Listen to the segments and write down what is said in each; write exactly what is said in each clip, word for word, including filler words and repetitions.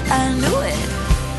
I knew it.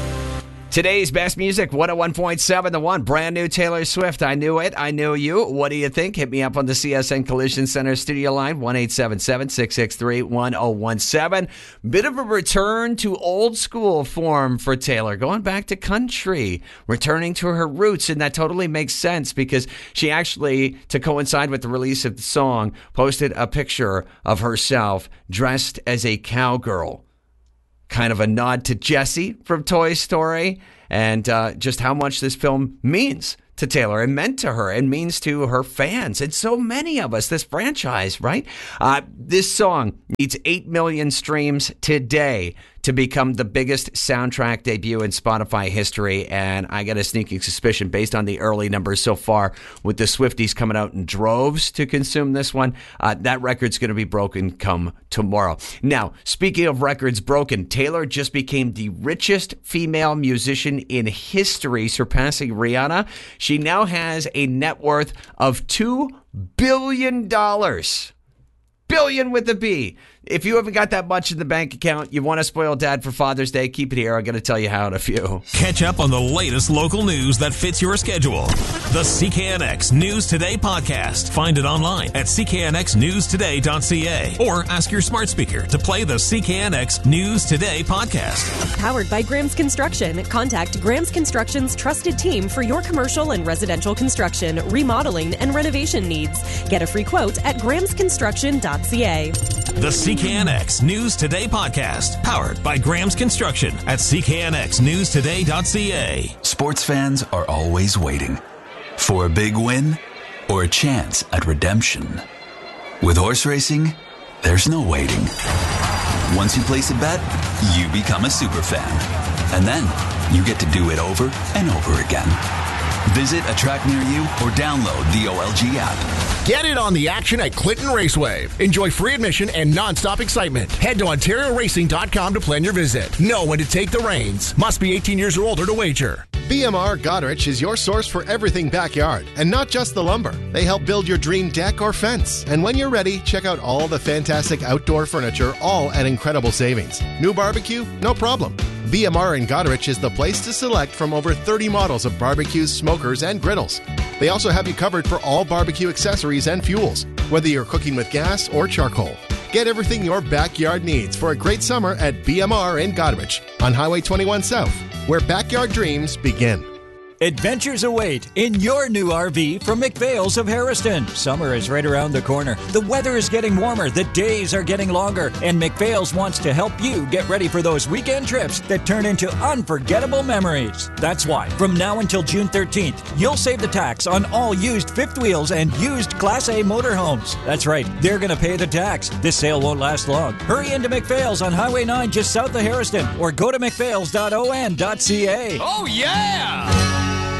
Today's best music, one oh one point seven The One. Brand new Taylor Swift. I knew it. I knew you. What do you think? Hit me up on the C S N Collision Center studio line, one eight seven seven, six six three, one oh one seven. Bit of a return to old school form for Taylor, going back to country, returning to her roots. And that totally makes sense because she actually, to coincide with the release of the song, posted a picture of herself dressed as a cowgirl. Kind of a nod to Jessie from Toy Story, and uh, just how much this film means to Taylor and meant to her and means to her fans and so many of us, this franchise, right? Uh, this song needs eight million streams today to become the biggest soundtrack debut in Spotify history. And I got a sneaking suspicion based on the early numbers so far with the Swifties coming out in droves to consume this one, uh, that record's going to be broken come tomorrow. Now, speaking of records broken, Taylor just became the richest female musician in history, surpassing Rihanna. She now has a net worth of two billion dollars. Billion with a B. If you haven't got that much in the bank account, you want to spoil dad for Father's Day, keep it here. I'm going to tell you how in a few. Catch up on the latest local news that fits your schedule. The C K N X News Today podcast. Find it online at c k n x news today dot c a or ask your smart speaker to play the C K N X News Today podcast. Powered by Graham's Construction. Contact Graham's Construction's trusted team for your commercial and residential construction, remodeling, and renovation needs. Get a free quote at grahams construction dot c a. The C K N X News Today podcast, powered by Graham's Construction at c k n x news today dot c a. Sports fans are always waiting for a big win or a chance at redemption. With horse racing, there's no waiting. Once you place a bet, you become a super fan. And then you get to do it over and over again. Visit a track near you or download the O L G app. Get in on the action at Clinton Raceway. Enjoy free admission and non-stop excitement. Head to ontario racing dot com to plan your visit. Know when to take the reins. Must be eighteen years or older to wager. B M R Goderich is your source for everything backyard, and not just the lumber. They help build your dream deck or fence. And when you're ready, check out all the fantastic outdoor furniture, all at incredible savings. New barbecue? No problem. B M R and Goderich is the place to select from over thirty models of barbecues, smokers, and griddles. They also have you covered for all barbecue accessories and fuels, whether you're cooking with gas or charcoal. Get everything your backyard needs for a great summer at B M R in Goderich on Highway twenty-one South, where backyard dreams begin. Adventures await in your new R V from McPhail's of Harrison. Summer is right around the corner. The weather is getting warmer. The days are getting longer. And McPhail's wants to help you get ready for those weekend trips that turn into unforgettable memories. That's why, from now until June thirteenth, you'll save the tax on all used fifth wheels and used Class A motorhomes. That's right, they're going to pay the tax. This sale won't last long. Hurry into McPhail's on Highway nine just south of Harrison, or go to mcphails dot o n dot c a. Oh, yeah!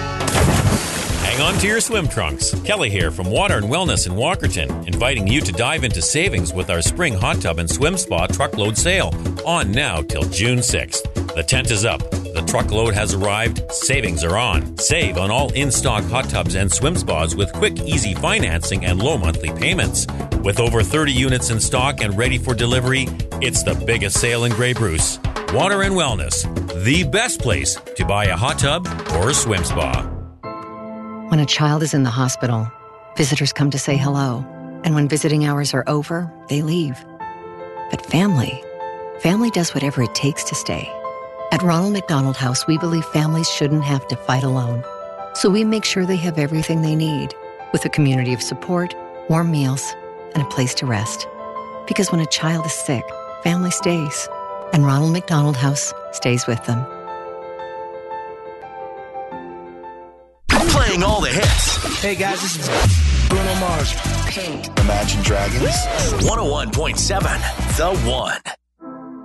Hang on to your swim trunks. Kelly here from Water and Wellness in Walkerton, inviting you to dive into savings with our spring hot tub and swim spa truckload sale, on now till June sixth. The tent is up. The truckload has arrived. Savings are on. Save on all in-stock hot tubs and swim spas with quick, easy financing and low monthly payments. With over thirty units in stock and ready for delivery, it's the biggest sale in Grey Bruce. Water and Wellness, the best place to buy a hot tub or a swim spa. When a child is in the hospital, visitors come to say hello. And when visiting hours are over, they leave. But family, family does whatever it takes to stay. At Ronald McDonald House, we believe families shouldn't have to fight alone. So we make sure they have everything they need, with a community of support, warm meals, and a place to rest. Because when a child is sick, family stays. And Ronald McDonald House stays with them. Playing all the hits. Hey guys, this is Bruno Mars. Imagine Dragons. one oh one point seven The One.